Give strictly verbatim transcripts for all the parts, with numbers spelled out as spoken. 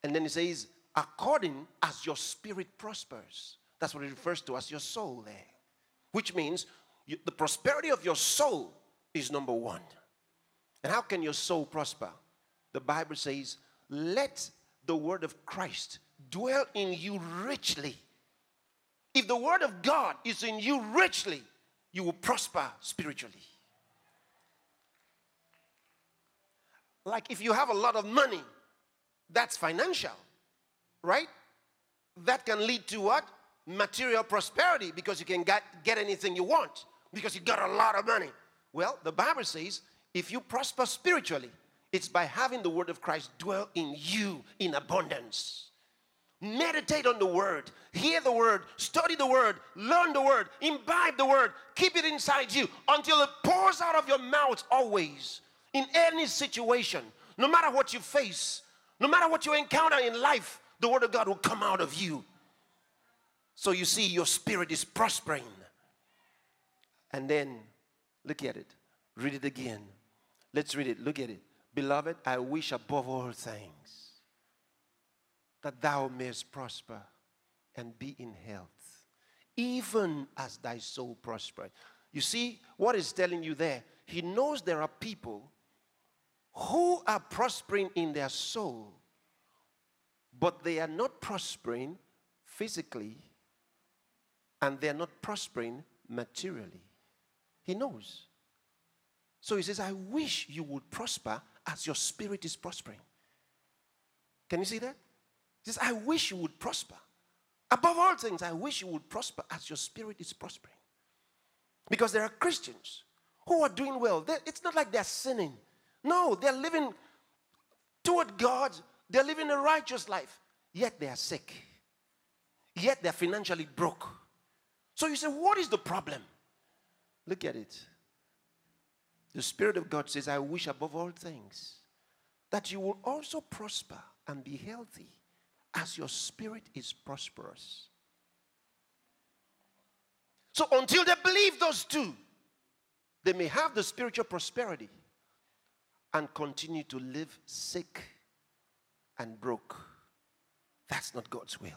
And then it says, according as your spirit prospers. That's what it refers to as your soul there. Which means you, the prosperity of your soul is number one. And how can your soul prosper? The Bible says, let the word of Christ dwell in you richly. If the word of God is in you richly, you will prosper spiritually. Like if you have a lot of money, that's financial, right? That can lead to what? Material prosperity, because you can get, get anything you want because you got a lot of money. Well, the Bible says if you prosper spiritually, it's by having the word of Christ dwell in you in abundance. Meditate on the word, hear the word, study the word, learn the word, imbibe the word, keep it inside you until it pours out of your mouth always. In any situation, no matter what you face, no matter what you encounter in life, the word of God will come out of you. So you see, your spirit is prospering. And then, look at it. Read it again. Let's read it. Look at it. Beloved, I wish above all things that thou mayest prosper and be in health, even as thy soul prospereth. You see, what is telling you there? He knows there are people who are prospering in their soul, but they are not prospering physically, and they are not prospering materially. He knows. So he says, I wish you would prosper as your spirit is prospering. Can you see that? He says, I wish you would prosper. Above all things, I wish you would prosper as your spirit is prospering. Because there are Christians who are doing well. They're, it's not like they're sinning. No, they're living toward God. They're living a righteous life. Yet they are sick. Yet they're financially broke. So you say, what is the problem? Look at it. The Spirit of God says, I wish above all things that you will also prosper and be healthy as your spirit is prosperous. So until they believe those two, they may have the spiritual prosperity and continue to live sick and broke. That's not God's will.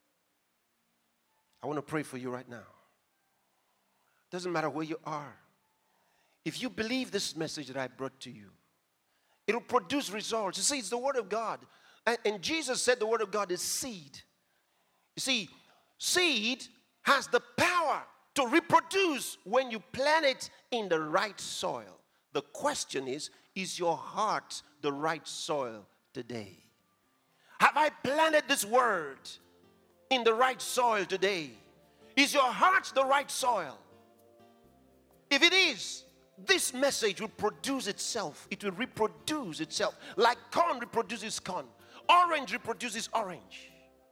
I want to pray for you right now. Doesn't matter where you are. If you believe this message that I brought to you, it'll produce results. You see, it's the word of God. And, and Jesus said the word of God is seed. You see, seed has the power to reproduce when you plant it in the right soil. The question is, is your heart the right soil today? Have I planted this word in the right soil today? Is your heart the right soil? If it is, this message will produce itself. It will reproduce itself. Like corn reproduces corn. Orange reproduces orange.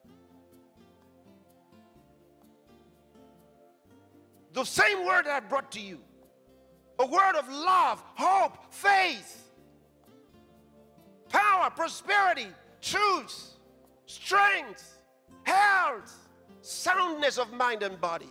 The same word that I brought to you. A word of love, hope, faith, power, prosperity, truth, strength, health, soundness of mind and body.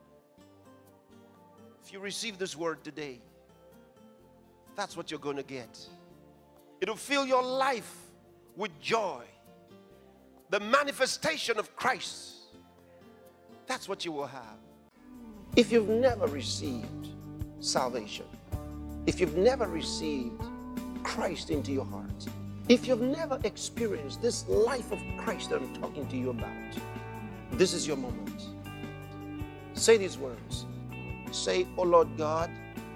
If you receive this word today, that's what you're going to get. It'll fill your life with joy. The manifestation of Christ. That's what you will have. If you've never received salvation, if you've never received Christ into your heart, if you've never experienced this life of Christ that I'm talking to you about, this is your moment. Say these words. Say, oh Lord God,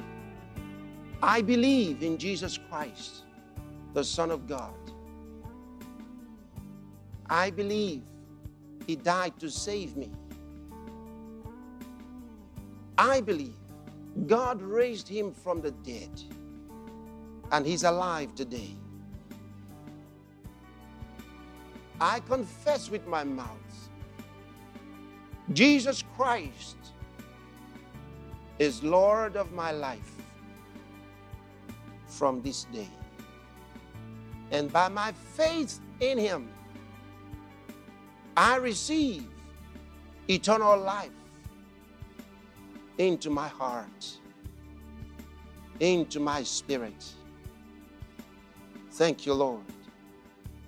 I believe in Jesus Christ, the Son of God. I believe He died to save me. I believe God raised Him from the dead, and He's alive today. I confess with my mouth, Jesus Christ is Lord of my life from this day. And by my faith in Him, I receive eternal life into my heart, into my spirit. Thank you, Lord.